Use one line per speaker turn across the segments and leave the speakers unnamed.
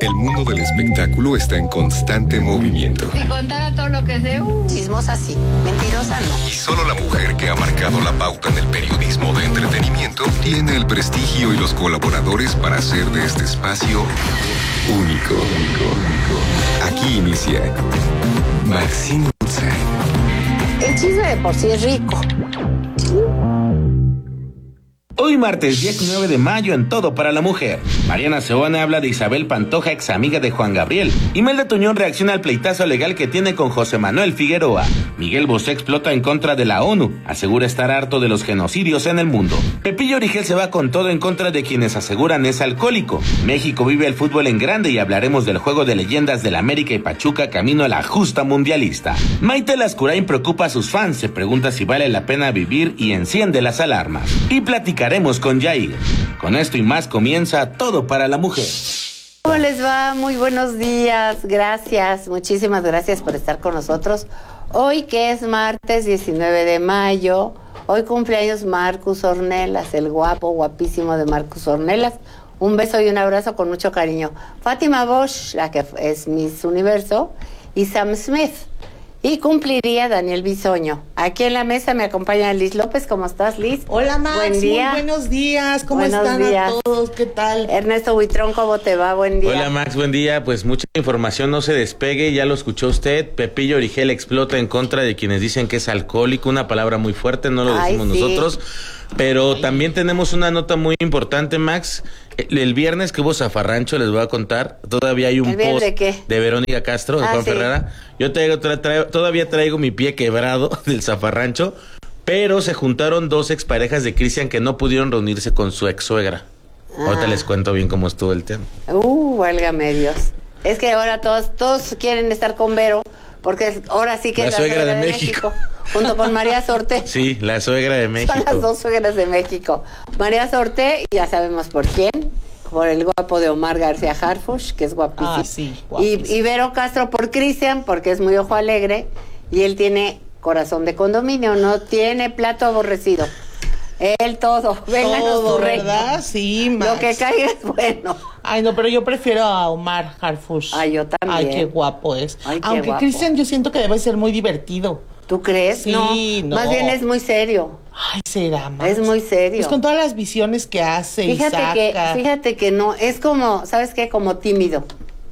El mundo del espectáculo está en constante movimiento.
Si contara todo lo que sé, chismosa sí, mentirosa no.
Y solo la mujer que ha marcado la pauta en el periodismo de entretenimiento tiene el prestigio y los colaboradores para hacer de este espacio único. Aquí inicia Maxine Goodside.
El chisme de por sí es rico.
Hoy martes 19 de mayo en Todo para la Mujer. Mariana Seoane habla de Isabel Pantoja, ex amiga de Juan Gabriel. Imelda Tuñón reacciona al pleitazo legal que tiene con José Manuel Figueroa. Miguel Bosé explota en contra de la ONU. Asegura estar harto de los genocidios en el mundo. Pepillo Origel se va con todo en contra de quienes aseguran es alcohólico. México vive el fútbol en grande y hablaremos del juego de leyendas del América y Pachuca camino a la justa mundialista. Maite Lascurain preocupa a sus fans. Se pregunta si vale la pena vivir y enciende las alarmas. Y platicaremos con Yair. Con esto y más comienza Todo para la Mujer.
¿Cómo les va? Muy buenos días. Gracias. Muchísimas gracias por estar con nosotros. Hoy que es martes 19 de mayo, hoy cumpleaños Marcus Ornelas, el guapo, guapísimo de Marcus Ornelas. Un beso y un abrazo con mucho cariño. Fátima Bosch, la que es Miss Universo, y Sam Smith. Y cumpliría Daniel Bisoño. Aquí en la mesa me acompaña Liz López. ¿Cómo estás, Liz?
Hola, Max.
Buen día.
Muy buenos días. ¿Cómo están a todos? ¿Qué tal?
Ernesto Buitrón, ¿cómo te va? Buen día.
Hola, Max. Buen día. Pues mucha información, no se despegue. Ya lo escuchó usted. Pepillo Origel explota en contra de quienes dicen que es alcohólico. Una palabra muy fuerte, no lo decimos nosotros. Pero también tenemos una nota muy importante, Max. El viernes que hubo zafarrancho, les voy a contar. Todavía hay un post de Verónica Castro, de Juan Ferrara. Yo todavía traigo mi pie quebrado del zafarrancho. Pero se juntaron dos exparejas de Cristian que no pudieron reunirse con su ex suegra. Ahorita les cuento bien cómo estuvo el tema.
Válgame Dios. Es que ahora todos quieren estar con Vero, porque ahora sí que
la
es
suegra de México.
Junto con María Sorte.
Sí, la suegra de México.
Son las dos suegras de México. María Sorte, ya sabemos por quién. Por el guapo de Omar García Harfuch, que es guapísimo.
Ah, sí, guapísimo.
Y Vero Castro por Cristian, porque es muy ojo alegre. Y él tiene corazón de condominio, no tiene plato aborrecido. Él todo. Vénganos tu reino.
¿Verdad? Sí, Max.
Lo que caiga es bueno.
Ay, no, pero yo prefiero a Omar Harfuch.
Ay, yo también.
Ay, qué guapo es.
Ay, qué
Aunque
guapo.
Cristian yo siento que debe ser muy divertido.
¿Tú crees?
Sí, no.
Más bien es muy serio.
Ay, será, Max.
Es muy serio.
Pues con todas las visiones que hace y saca.
Fíjate que no, es como, ¿sabes qué? Como tímido.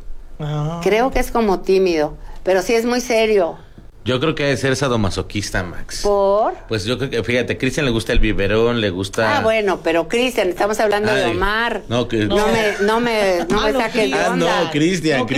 Ah.
Creo que es como tímido, pero sí es muy serio.
Yo creo que debe ser sadomasoquista, Max.
¿Por?
Pues yo creo que, fíjate, a Cristian le gusta el biberón, le gusta...
Ah, bueno, pero Cristian, estamos hablando de Omar.
No, que...
No me saques de onda.
No, Cristian.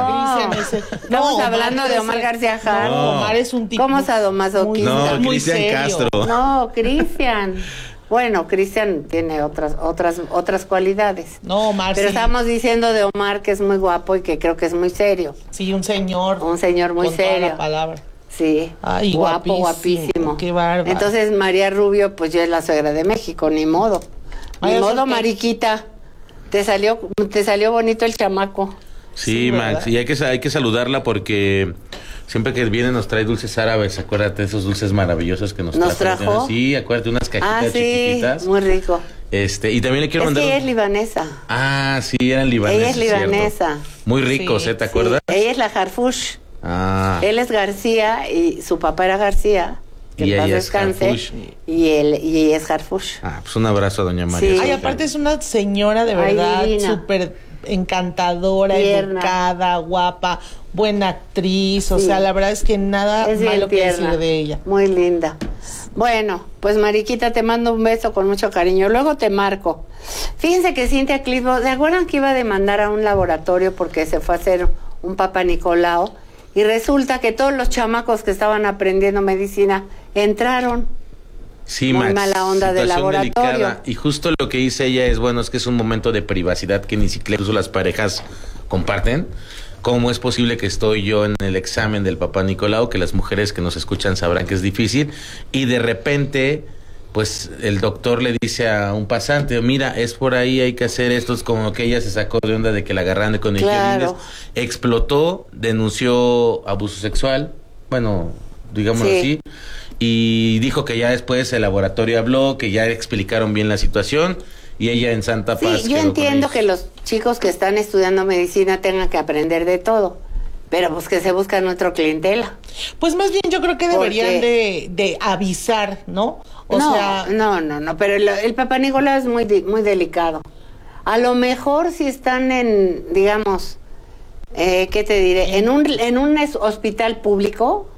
Estamos hablando de Omar García Harfuch.
No, Omar es un tipo...
¿Cómo sadomasoquista?
No, Cristian Castro.
No, Cristian. Bueno, Cristian tiene otras cualidades.
No, Omar,
pero
sí.
Estamos diciendo de Omar que es muy guapo y que creo que es muy serio.
Sí, un señor.
Un señor muy
con
serio.
Toda la palabra.
Sí.
Ay,
guapísimo.
Qué bárbaro.
Entonces María Rubio, pues ya es la suegra de México, ni modo. Ni modo, Mariquita. Te salió bonito el chamaco.
Sí, Max, y hay que saludarla porque siempre que viene nos trae dulces árabes. Acuérdate de esos dulces maravillosos que nos
trajo.
Sí, acuérdate, unas cajitas chiquititas.
Muy rico.
Y también le quiero mandar...
que ella es libanesa.
Ah, sí, eran libaneses.
Ella es libanesa.
Cierto. Muy ricos, ¿te acuerdas?
Ella es la Harfuch.
Ah.
Él es García y su papá era García. Que
y
en paz
ella
descanse.
Es
y ella es Harfuch.
Ah, pues un abrazo a doña María.
Sí.
Ay, aparte es una señora de verdad súper encantadora,
tierna,
educada, guapa, buena actriz, o sea, la verdad es que nada
es
malo que
tierna,
decir de ella.
Muy linda. Bueno, pues Mariquita, te mando un beso con mucho cariño. Luego te marco. Fíjense que Cintia Clitbo, ¿se acuerdan que iba a demandar a un laboratorio porque se fue a hacer un Papa Nicolau? Y resulta que todos los chamacos que estaban aprendiendo medicina entraron.
Sí,
muy
Max,
mala onda del laboratorio.
Delicada. Y justo lo que dice ella es, bueno, es que es un momento de privacidad que ni siquiera incluso las parejas comparten. ¿Cómo es posible que estoy yo en el examen del Papá Nicolau? Que las mujeres que nos escuchan sabrán que es difícil. Y de repente, pues el doctor le dice a un pasante, mira, es por ahí, hay que hacer esto. Es como que ella se sacó de onda de que la agarran de conejillos. Explotó, denunció abuso sexual, bueno, digámoslo así. Y dijo que ya después el laboratorio habló, que ya explicaron bien la situación y ella en Santa Paz.
Sí, yo entiendo que los chicos que están estudiando medicina tengan que aprender de todo, pero pues que se buscan otro clientela.
Pues más bien yo creo que deberían de avisar, ¿no?
No, pero el Papá Nicolau es muy delicado. A lo mejor si están en, digamos, ¿qué te diré? En un hospital público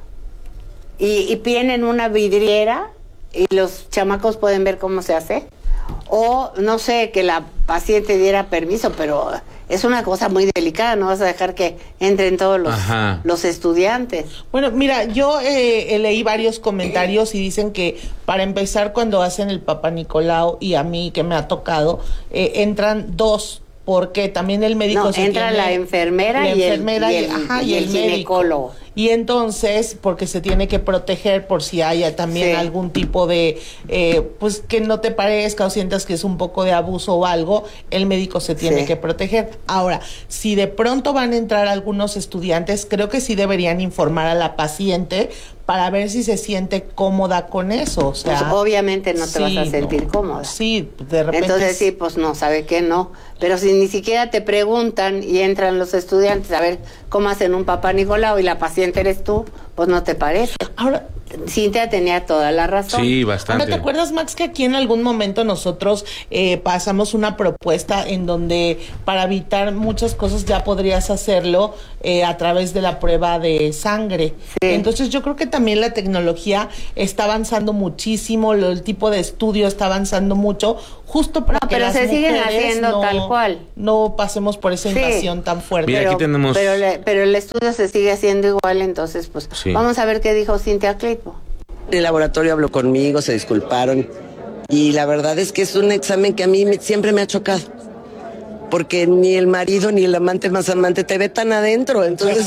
y tienen una vidriera y los chamacos pueden ver cómo se hace. O, no sé, que la paciente diera permiso, pero es una cosa muy delicada, no vas a dejar que entren todos los estudiantes.
Bueno, mira, yo leí varios comentarios y dicen que para empezar cuando hacen el Papá Nicolau, y a mí que me ha tocado, entran dos, porque también el médico
entra la enfermera y el ginecólogo.
Y entonces, porque se tiene que proteger por si haya también algún tipo de, pues que no te parezca o sientas que es un poco de abuso o algo, el médico se tiene que proteger. Ahora, si de pronto van a entrar algunos estudiantes, creo que sí deberían informar a la paciente para ver si se siente cómoda con eso. O sea,
pues obviamente no te vas a sentir cómoda.
Sí, de repente.
Entonces sí, pues no, ¿sabe qué? No. Pero si ni siquiera te preguntan y entran los estudiantes a ver cómo hacen un Papá Nicolau y la paciente eres tú, pues no te parece.
Ahora,
Cintia tenía toda la razón.
Sí, bastante.
Ahora, ¿te acuerdas, Max, que aquí en algún momento nosotros pasamos una propuesta en donde para evitar muchas cosas ya podrías hacerlo a través de la prueba de sangre? Sí. Entonces yo creo que también la tecnología está avanzando muchísimo, el tipo de estudio está avanzando mucho, justo para que las mujeres
siguen haciendo tal cual.
No pasemos por esa invasión tan fuerte.
Mira, aquí tenemos...
pero el estudio se sigue haciendo igual, entonces pues vamos a ver qué dijo Cintia Clitbo.
El laboratorio habló conmigo, se disculparon y la verdad es que es un examen que a mí siempre me ha chocado, porque ni el marido ni el amante más amante te ve tan adentro, entonces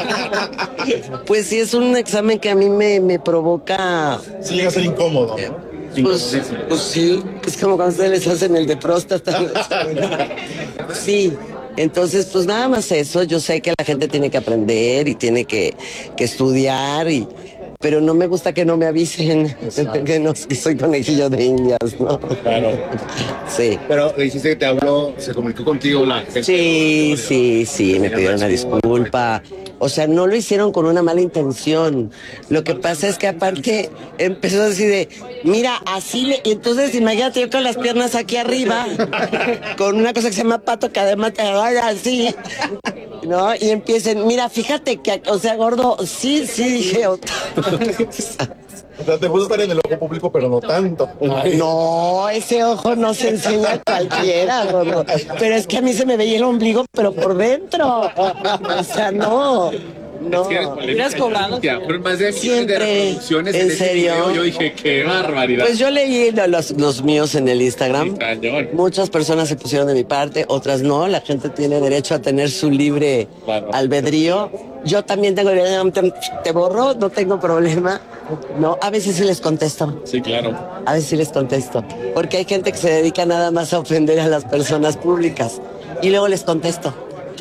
pues sí es un examen que a mí me provoca...
Sí llega a ser incómodo.
Pues sí, es como cuando ustedes les hacen el de próstata. Sí, entonces pues nada más eso. Yo sé que la gente tiene que aprender y tiene que estudiar, pero no me gusta que no me avisen que soy conejillo de indias, ¿no?
Claro.
Sí.
Pero dijiste que te habló, se comunicó contigo la gente.
Sí, me pidieron una disculpa. O sea, no lo hicieron con una mala intención. Lo que pasa es que aparte empezó así de, mira, y entonces imagínate yo con las piernas aquí arriba, con una cosa que se llama pato, que además te vaya así, ¿no? Y empiecen, mira, fíjate que, o sea, gordo, sí, dije.
O sea, te puso estar en el ojo público, pero no tanto.
No, ese ojo no se enseña a cualquiera, gordo. Pero es que a mí se me veía el ombligo, pero por dentro. O sea, no.
¿Hubieras cobrado? Fueron más de
siempre,
de reproducciones
en serio.
Video. Yo dije, qué barbaridad.
Pues yo leí los míos en el Instagram.
Sí,
muchas personas se pusieron de mi parte, otras no. La gente tiene derecho a tener su libre albedrío. Yo también tengo te borro, no tengo problema. No, a veces sí les contesto.
Sí, claro.
A veces sí les contesto. Porque hay gente que se dedica nada más a ofender a las personas públicas. Y luego les contesto.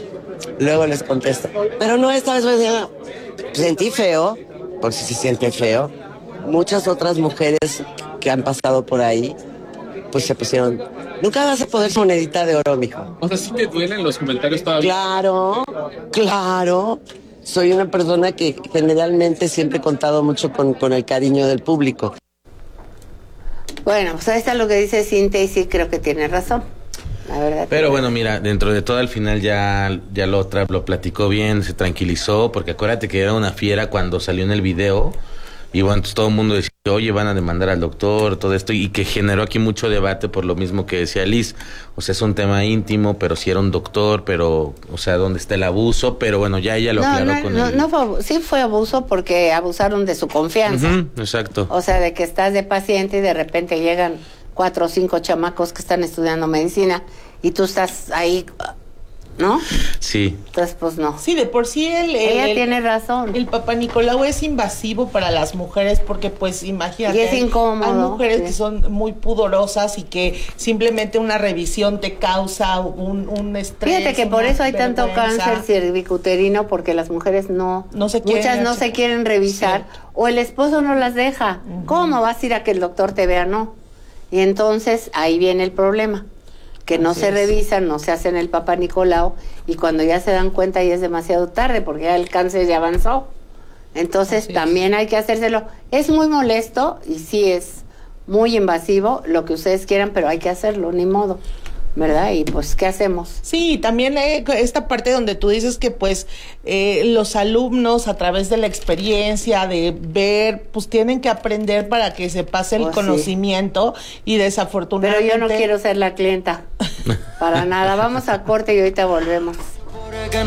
Pero no, esta vez sentí feo, porque sí se siente feo. Muchas otras mujeres que han pasado por ahí, pues se pusieron, nunca vas a poder monedita de oro, mijo.
O sea, ¿sí te duelen los comentarios todavía?
Claro. Soy una persona que generalmente siempre he contado mucho con el cariño del público.
Bueno, pues ahí está lo que dice Cintia y sí creo que tiene razón. La verdad.
Pero bueno, mira, dentro de todo al final ya lo platicó bien, se tranquilizó, porque acuérdate que era una fiera cuando salió en el video. Y bueno, entonces todo el mundo decía, oye, van a demandar al doctor, todo esto, y que generó aquí mucho debate por lo mismo que decía Liz. O sea, es un tema íntimo, pero si era un doctor, pero, o sea, ¿dónde está el abuso? Pero bueno, ya ella lo aclaró con él.
Sí fue abuso porque abusaron de su confianza.
Exacto.
O sea, de que estás de paciente y de repente llegan 4 o 5 chamacos que están estudiando medicina y tú estás ahí, ¿no?
Sí.
Entonces, pues no.
Sí, de por sí
ella tiene razón.
El Papá Nicolau es invasivo para las mujeres porque, pues, imagínate.
Y es incómodo.
Hay mujeres que son muy pudorosas y que simplemente una revisión te causa un estrés.
Fíjate que por eso hay tanto cáncer cervicuterino, porque las mujeres muchas no se quieren revisar, o el esposo no las deja. ¿Cómo vas a ir a que el doctor te vea? No. Y entonces ahí viene el problema. que no se revisan, no se hacen el Papá Nicolau, y cuando ya se dan cuenta ya es demasiado tarde porque ya el cáncer ya avanzó. Entonces también hay que hacérselo. Es muy molesto y sí es muy invasivo, lo que ustedes quieran, pero hay que hacerlo, ni modo, ¿verdad? Y pues, ¿qué hacemos?
Sí, también esta parte donde tú dices que pues los alumnos a través de la experiencia, de ver, pues tienen que aprender para que se pase el conocimiento y desafortunadamente...
Pero yo no quiero ser la clienta, para nada. Vamos a corte y ahorita volvemos.